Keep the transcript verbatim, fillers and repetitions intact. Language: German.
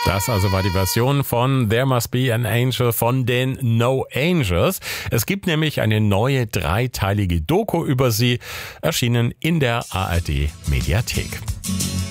Das also war die Version von There Must Be an Angel von den No Angels. Es gibt nämlich eine neue dreiteilige Doku über sie, erschienen in der A R D Mediathek.